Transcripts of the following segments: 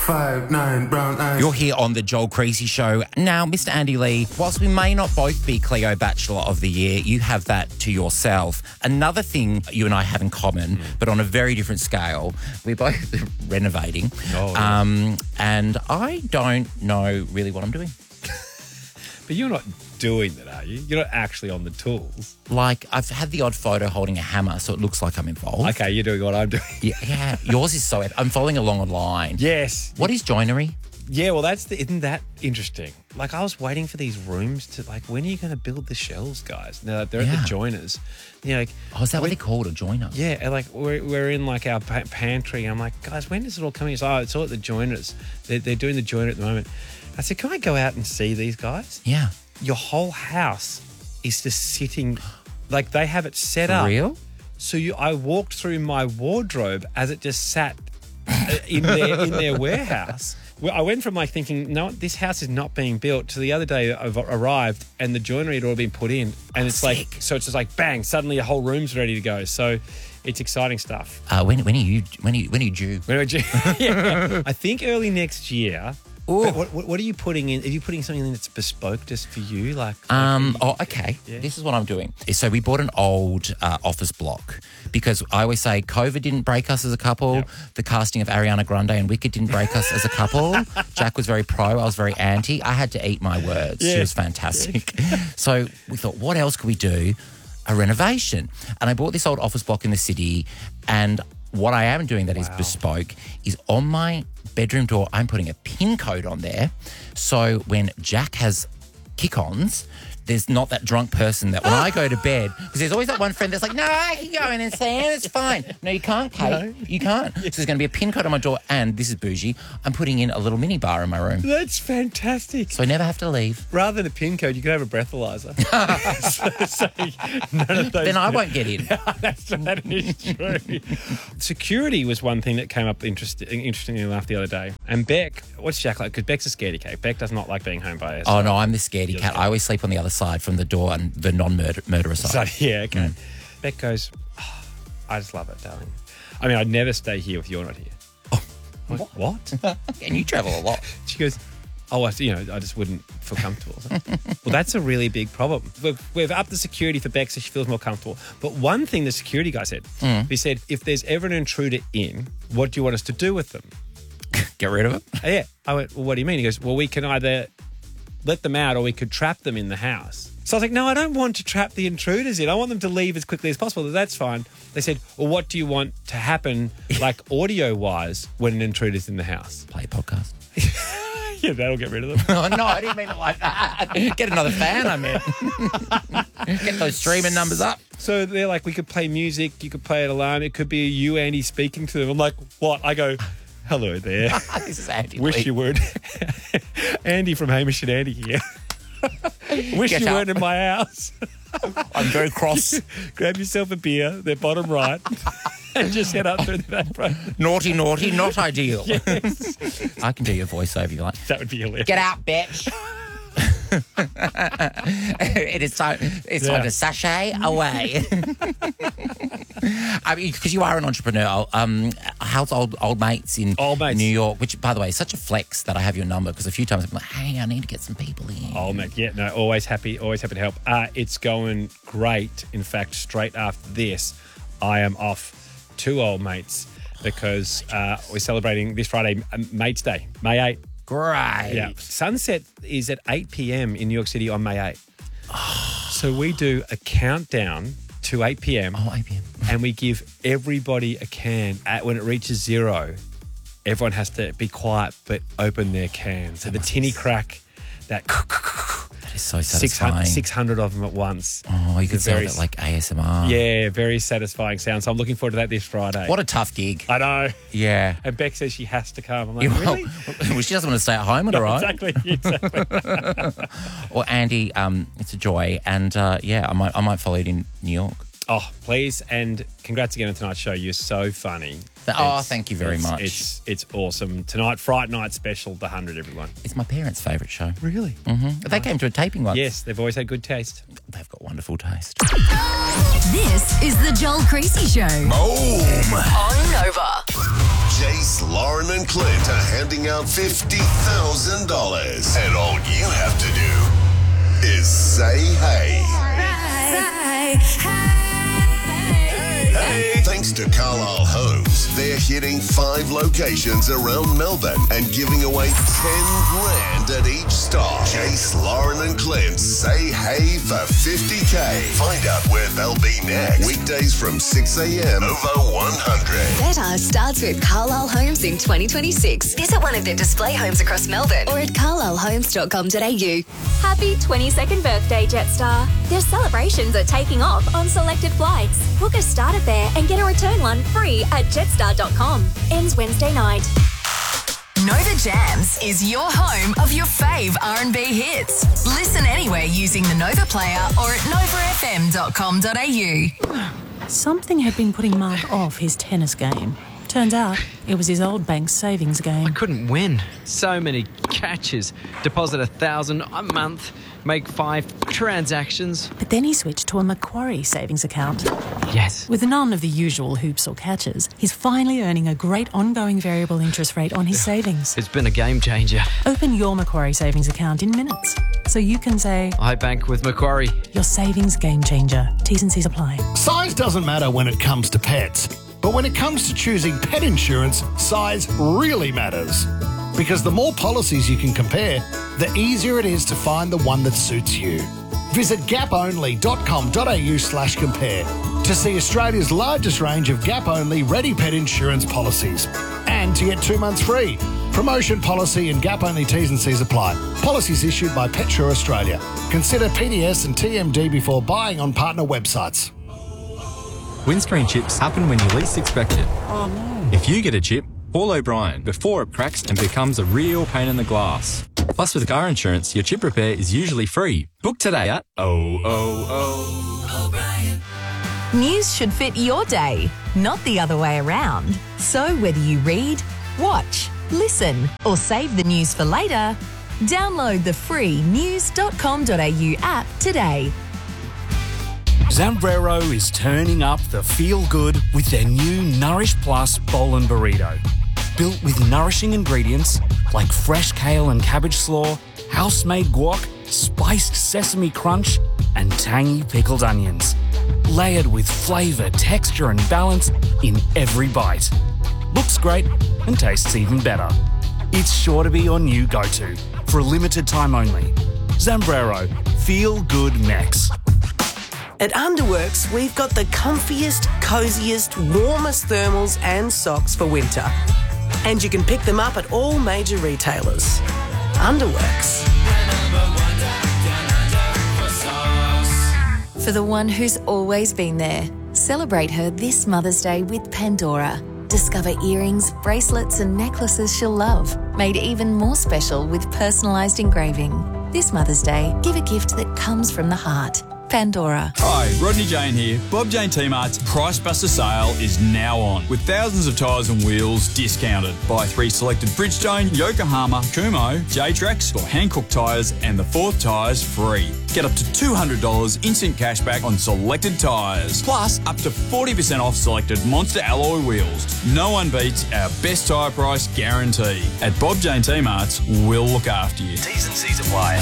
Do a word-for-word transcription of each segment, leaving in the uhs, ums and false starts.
Five, nine, brown eyes. You're here on the Joel Creasy Show. Now, Mister Andy Lee, whilst we may not both be Cleo Bachelor of the Year, you have that to yourself. Another thing you and I have in common, mm. but on a very different scale, we're both renovating. Oh, yeah. um, and I don't know really what I'm doing. But you're not doing that, are you? You're not actually on the tools. Like, I've had the odd photo holding a hammer, so it looks like I'm involved. Okay, you're doing what I'm doing. Yeah, yeah. Yours is so epic. I'm following along online. Yes. What is joinery? Yeah, well, that's the, isn't that interesting? Like, I was waiting for these rooms to, like, when are you going to build the shelves, guys? Now, they're Yeah. at the joiners. You know, like, Oh, is that what they called a joiner? yeah, and, like, we're, we're in, like, our pa- pantry. I'm like, guys, when is it all coming? It's, oh, it's all at the joiners. They're, they're doing the joiner at the moment. I said, can I go out and see these guys? Yeah. Your whole house is just sitting, like, they have it set For up. real? So you, I walked through my wardrobe as it just sat uh, in their in their warehouse. Well, I went from like thinking, no, this house is not being built, to the other day I've arrived and the joinery had all been put in, and Oh, it's like, sick. so it's just like bang, suddenly a whole room's ready to go. So it's exciting stuff. Uh, when when are you when are you, when are you due? When would you? Yeah. I think early next year. Ooh. But What, what, what are you putting in? Are you putting something in that's bespoke just for you? Like, Um. like, Oh, okay. Yeah. This is what I'm doing. So we bought an old uh, office block because I always say COVID didn't break us as a couple. Yep. The casting of Ariana Grande and Wicked didn't break us as a couple. Jack was very pro. I was very anti. I had to eat my words. She Yeah. was fantastic. So we thought, what else could we do? A renovation. And I bought this old office block in the city, and what I am doing that is Wow. bespoke is on my bedroom door, I'm putting a pin code on there. So when Jack has kick-ons, there's not that drunk person that when I go to bed, because there's always that one friend that's like, no, I can go in and stay in, it's fine. No, you can't, Kate. No. You can't. So there's going to be a pin code on my door, and this is bougie, I'm putting in a little mini bar in my room. That's fantastic. So I never have to leave. Rather than a pin code, you could have a breathalyzer. so, so none of those Then I won't get in. That's, that is true. Security was one thing that came up interest, interestingly enough the other day. And Beck, what's Jack like? Because Beck's a scaredy cat. Beck does not like being home by herself. Oh, no, I'm the scaredy You're cat. the- I always sleep on the other side from the door and the non-murderer side. So, yeah, okay. Beck goes, oh, I just love it, darling. I mean, I'd never stay here if you're not here. Oh, I'm like, what? And you travel a lot. She goes, oh, I, you know, I just wouldn't feel comfortable. Well, that's a really big problem. We've, we've upped the security for Beck so she feels more comfortable. But one thing the security guy said, he said, if there's ever an intruder in, what do you want us to do with them? Get rid of it. Oh, yeah. I went, well, what do you mean? He goes, well, we can either let them out or we could trap them in the house. So I was like, no, I don't want to trap the intruders in. I want them to leave as quickly as possible. That's fine. They said, well, what do you want to happen, like audio-wise, when an intruder's in the house? Play a podcast. Yeah, that'll get rid of them. Oh, no, I didn't mean it like that. Get another fan, I meant. Get those streaming numbers up. So they're like, we could play music, you could play an alarm, it could be you, Andy, speaking to them. I'm like, what? I go, hello there. This is Andy Wish Lee. you weren't. Andy from Hamish and Andy here. Wish Get you up. weren't in my house. I'm very cross. Grab yourself a beer, they're bottom right, and just head up through the back road. Naughty, naughty, not ideal. I can do your voiceover if you like. That would be hilarious. Get out, bitch. It is time. It's Yeah. time to sashay away. I mean, because you are an entrepreneur. Um, how's old old mates in Old Mates. New York? Which, by the way, is such a flex that I have your number because a few times I'm like, hey, I need to get some people in. Oh, mate, yeah, no, always happy, always happy to help. Uh, it's going great. In fact, straight after this, I am off to Old Mates because uh, we're celebrating this Friday, um, Mates Day, May eighth. Great. Yeah. Sunset is at eight p.m. in New York City on May eighth. So we do a countdown to eight p.m. Oh, eight p.m. and we give everybody a can. At when it reaches zero, everyone has to be quiet but open their can. So the tinny crack, that That is so six satisfying. hundred, six hundred of them at once. Oh, you It's a could sound very- it like A S M R. Yeah, very satisfying sound. So I'm looking forward to that this Friday. What a tough gig. I know. Yeah. And Beck says she has to come. I'm like, You- really? well, she doesn't want to stay at home at her own. Exactly. exactly. Well, Andy, um, it's a joy, and uh, yeah, I might, I might follow you in New York. Oh, please. And congrats again on tonight's show. You're so funny. Th- oh, It's- thank you very it's- much. It's it's awesome. Tonight, Fright Night Special, The one hundred, everyone. It's my parents' favourite show. Really? Mm-hmm. They came to a taping once. Yes, they've always had good taste. They've got wonderful taste. This is the Joel Creasy Show Boom! on Nova. Jace, Lauren, and Clint are handing out fifty thousand dollars. And all you have to do is say hey. Say hey. Hey. Thanks to Carlisle Homes, they're hitting five locations around Melbourne and giving away ten grand at each stop. Jace, Lauren, and Clint say hey for fifty K. Find out where they'll be next. Weekdays from six a.m. over one hundred. Better starts with Carlisle Homes in twenty twenty-six. Visit one of their display homes across Melbourne or at carlisle homes dot com dot a u. Happy twenty-second birthday, Jetstar. Their celebrations are taking off on selected flights. Book a starter fare and get a return one free at jetstar dot com. Ends Wednesday night. Nova Jams is your home of your fave R and B hits. Listen anywhere using the Nova Player or at nova f m dot com dot a u. Something had been putting Mark off his tennis game. Turns out it was his old bank's savings game. I couldn't win. So many catches. Deposit a thousand a month, make five transactions. But then he switched to a Macquarie savings account. Yes. With none of the usual hoops or catches, he's finally earning a great ongoing variable interest rate on his savings. It's been a game changer. Open your Macquarie savings account in minutes, so you can say, I bank with Macquarie. your savings game changer. T's and C's apply. Size doesn't matter when it comes to pets, but when it comes to choosing pet insurance, size really matters. Because the more policies you can compare, the easier it is to find the one that suits you. Visit gap only dot com dot a u slash compare to see Australia's largest range of gap-only ready pet insurance policies. And to get two months free. Promotion policy and gap-only T's and C's apply. Policies issued by PetSure Australia. Consider P D S and T M D before buying on partner websites. Windscreen chips happen when you least expect it. Oh no. If you get a chip, call O'Brien before it cracks and becomes a real pain in the glass. Plus, with car insurance, your chip repair is usually free. Book today at oh oh oh O'Brien. News should fit your day, not the other way around. So whether you read, watch, listen, or save the news for later, download the free news dot com dot a u app today. Zambrero is turning up the feel-good with their new Nourish Plus Bowl and Burrito. Built with nourishing ingredients like fresh kale and cabbage slaw, house-made guac, spiced sesame crunch, and tangy pickled onions. Layered with flavour, texture and balance in every bite. Looks great and tastes even better. It's sure to be your new go-to for a limited time only. Zambrero, feel good next. At Underworks, we've got the comfiest, cosiest, warmest thermals and socks for winter. And you can pick them up at all major retailers. Underworks. For the one who's always been there, celebrate her this Mother's Day with Pandora. Discover earrings, bracelets and necklaces she'll love, made even more special with personalised engraving. This Mother's Day, give a gift that comes from the heart. Pandora. Hi, Rodney Jane here. Bob Jane T-Mart's Price Buster sale is now on, with thousands of tyres and wheels discounted. Buy three selected Bridgestone, Yokohama, Kumho, J-Trax or Hankook tyres and the fourth tyres free. Get up to two hundred dollars instant cash back on selected tyres. Plus, up to forty percent off selected Monster alloy wheels. No one beats our best tyre price guarantee. At Bob Jane T-Mart's, we'll look after you. T's and C's apply.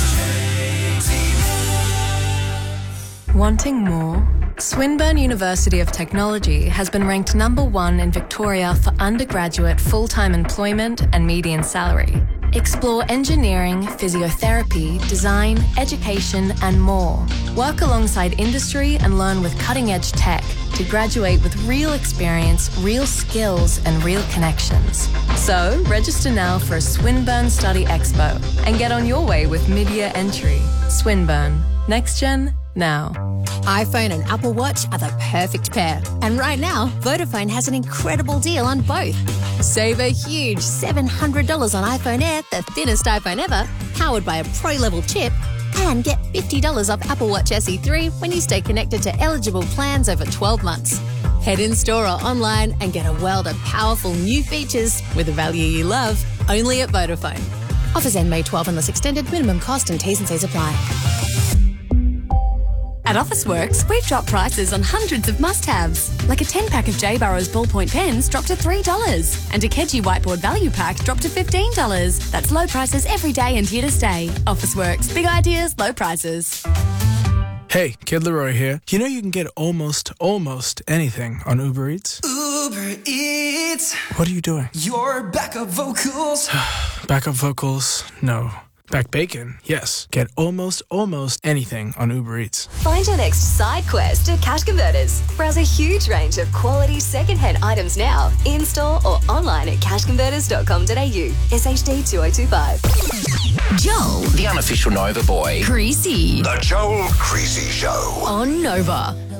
Wanting more? Swinburne University of Technology has been ranked number one in Victoria for undergraduate full-time employment and median salary. Explore engineering, physiotherapy, design, education and more. Work alongside industry and learn with cutting-edge tech to graduate with real experience, real skills and real connections. So, register now for a Swinburne Study Expo and get on your way with mid-year entry. Swinburne. Next Gen, now. iPhone and Apple Watch are the perfect pair. And right now, Vodafone has an incredible deal on both. Save a huge seven hundred dollars on iPhone Air, the thinnest iPhone ever, powered by a pro-level chip, And get fifty dollars off Apple Watch S E three when you stay connected to eligible plans over twelve months. Head in store or online and get a world of powerful new features with the value you love, only at Vodafone. Offers end May twelfth unless extended. Minimum cost and T's and C's apply. At Officeworks, we've dropped prices on hundreds of must-haves, like a ten-pack of J. Burrows ballpoint pens dropped to three dollars and a Kedgie whiteboard value pack dropped to fifteen dollars. That's low prices every day and here to stay. Officeworks, big ideas, low prices. Hey, Kid Leroy here. You know you can get almost, almost anything on Uber Eats? Uber Eats. What are you doing? Your backup vocals. Backup vocals? No. Back bacon? Yes. Get almost, almost anything on Uber Eats. Find your next side quest at Cash Converters. Browse a huge range of quality second-hand items now, in-store or online at cash converters dot com dot a u. S H D two oh two five. Joel, the unofficial Nova boy. Creasy. The Joel Creasy Show. On Nova.